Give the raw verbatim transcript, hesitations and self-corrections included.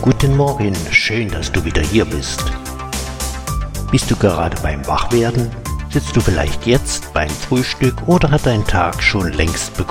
Guten Morgen, schön, dass du wieder hier bist. Bist du gerade beim Wachwerden? Sitzt du vielleicht jetzt beim Frühstück oder hat dein Tag schon längst begonnen?